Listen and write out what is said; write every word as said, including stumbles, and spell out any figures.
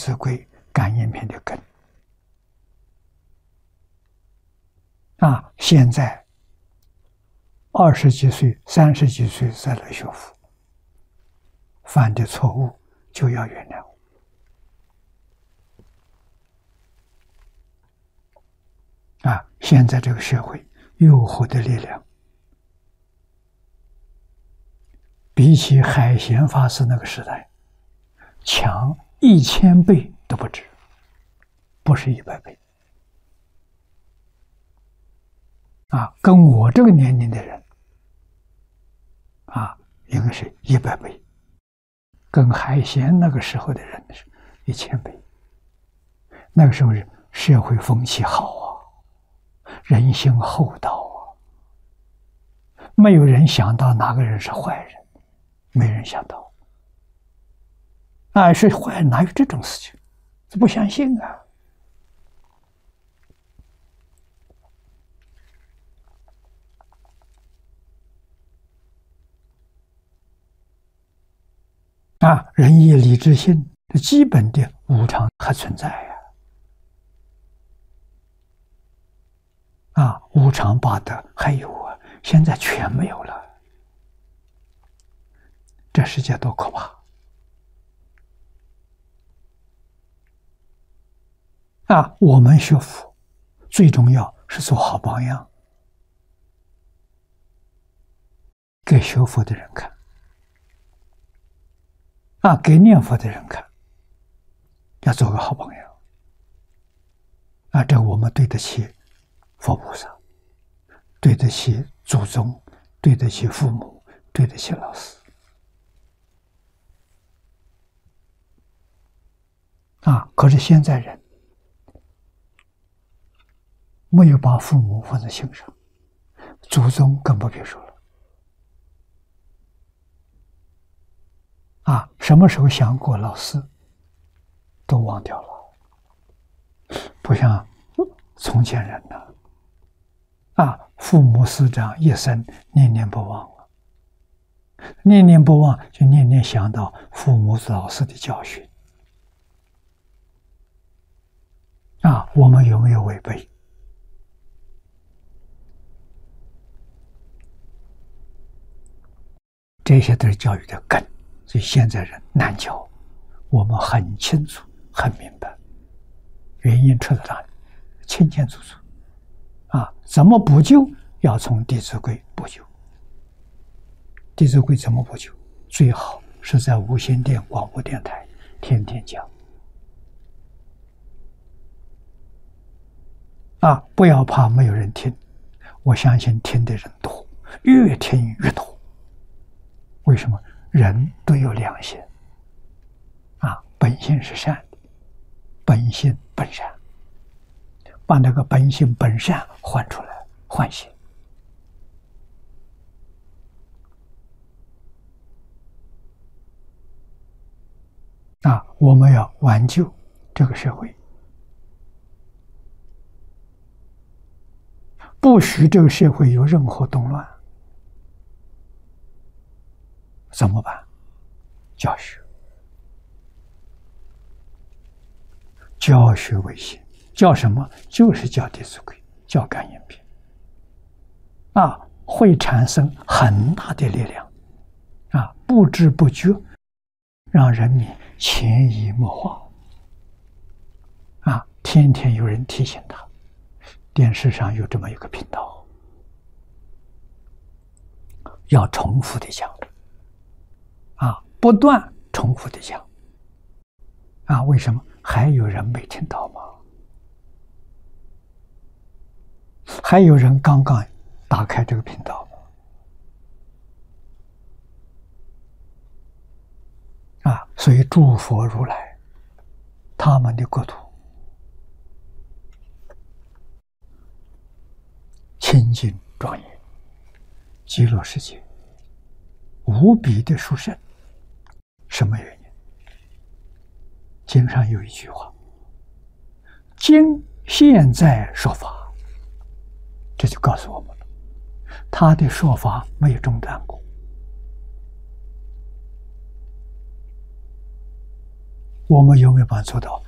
子规》感应篇的根啊！现在二十几岁、三十几岁再来学佛，犯的错误就要原谅。啊！现在这个社会诱惑的力量，比起海贤法师那个时代强一千倍都不止，不是一百倍。啊，跟我这个年龄的人，啊，应该是一百倍，跟海贤那个时候的人是一千倍。那个时候社会风气好啊。人心厚道啊，没有人想到哪个人是坏人，没人想到。啊，是坏人哪有这种事情？这不相信啊！啊，仁义礼智信，这基本的无常还存在呀。啊，无常八德还有啊，现在全没有了。这世界多可怕！啊，我们学佛最重要是做好榜样，给学佛的人看，啊，给念佛的人看，要做个好榜样。啊，这我们对得起佛菩萨，对得起祖宗，对得起父母，对得起老师。啊，可是现在人没有把父母放在心上，祖宗更不必说了。啊，什么时候想过老师，都忘掉了，不像从前人呢。啊，父母师长一生念念不忘啊，念念不忘就念念想到父母老师的教训。啊，我们有没有违背？这些都是教育的根，所以现在人难教，我们很清楚、很明白，原因出在哪里，清清楚楚。啊，怎么补救？要从《弟子规》补救。《弟子规》怎么补救？最好是在无线电广播电台天天讲。啊，不要怕没有人听，我相信听的人多，越听越多。为什么？人都有良心，啊，本性是善的，本性本善，把那个本性本善换出来，唤醒。啊，我们要挽救这个社会，不许这个社会有任何动乱。怎么办？教学，教学为先。教什么？就是教《弟子规》，教《感应篇》。啊，会产生很大的力量，啊，不知不觉让人民潜移默化。啊，天天有人提醒他，电视上有这么一个频道，要重复的讲，啊，不断重复的讲。啊，为什么还有人没听到吗？还有人刚刚打开这个频道吗？啊，所以诸佛如来他们的国土清净庄严，极乐世界无比的殊胜。什么原因？经上有一句话：经现在说法，这就告诉我们了，他的说法没有中断过。 我们有没有办法做到？